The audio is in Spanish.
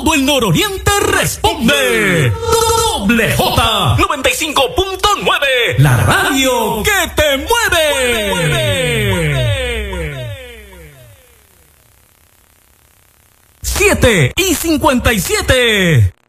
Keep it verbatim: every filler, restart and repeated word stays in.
todo el nororiente responde. Doble J noventa y cinco punto nueve, la radio que te mueve. siete y cincuenta y siete.